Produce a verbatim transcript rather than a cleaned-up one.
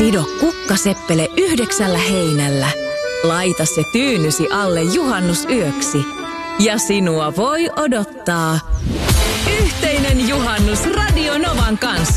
Sido kukkaseppele yhdeksällä heinällä. Laita se tyynysi alle juhannusyöksi. Ja sinua voi odottaa yhteinen juhannus Radio Novan kanssa.